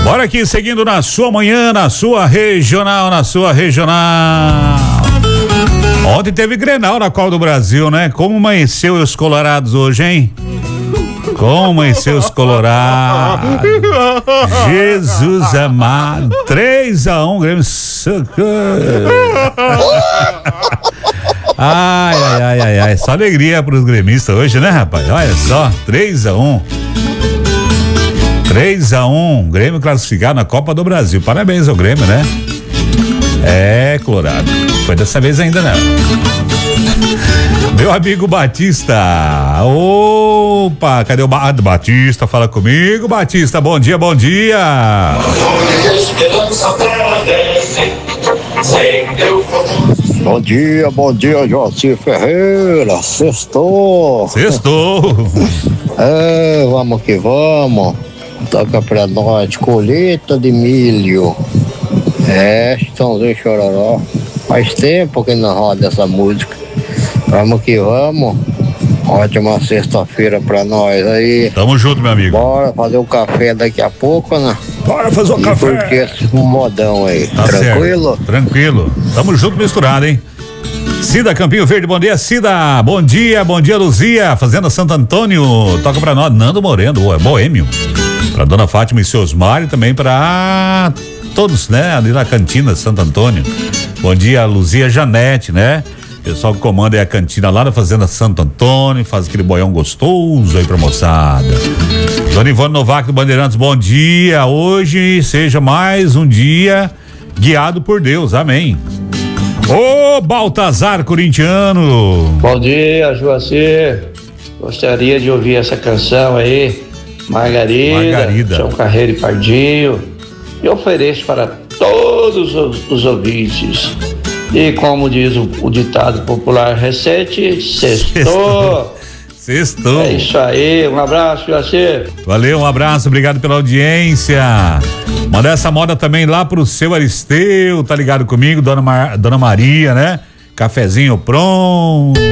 Bora aqui, seguindo na sua manhã, na sua regional. Ontem teve Grenal na Copa do Brasil, né? Como amanheceu os colorados hoje, hein? Como amanheceu os colorados? Jesus amado. 3-1, Grêmio. Ai. Só alegria pros gremistas hoje, né, rapaz? Olha só, 3-1. 3-1, Grêmio classificado na Copa do Brasil. Parabéns ao Grêmio, né? É, Colorado. Foi dessa vez ainda não. Meu amigo Batista. Opa, cadê o Batista? Fala comigo, Batista. Bom dia. Bom dia, Joacir Ferreira. Sextou. Vamos que vamos. Toca pra nós, colheita de milho. Chitãozinho Chororó. Faz tempo que não roda essa música. Vamos que vamos. Ótima sexta-feira pra nós aí. Tamo junto, meu amigo. Bora fazer o café daqui a pouco, né? Bora fazer o café. Porque esse modão aí. Tá tranquilo? Certo. Tranquilo. Tamo junto, misturado, hein? Cida Campinho Verde, bom dia, Cida. Bom dia, Luzia. Fazenda Santo Antônio. Toca pra nós, Nando Moreno, boêmio. Pra dona Fátima e seus Mário, também pra todos, né? Ali na cantina Santo Antônio. Bom dia, Luzia Janete, né? Pessoal que comanda é a cantina lá da Fazenda Santo Antônio, faz aquele boião gostoso aí pra moçada. Dona Ivone Novak do Bandeirantes, bom dia. Hoje seja mais um dia guiado por Deus, amém. Ô, Baltazar corintiano. Bom dia, Joacir. Gostaria de ouvir essa canção aí, Margarida. João Carreiro e Pardinho. E ofereço para todos os ouvintes. E como diz o ditado popular recente, sextou. Sextou. É isso aí, um abraço, Joacir. Valeu, um abraço, obrigado pela audiência. Manda essa moda também lá pro seu Aristeu, tá ligado comigo, Dona Maria, né? Cafezinho pronto.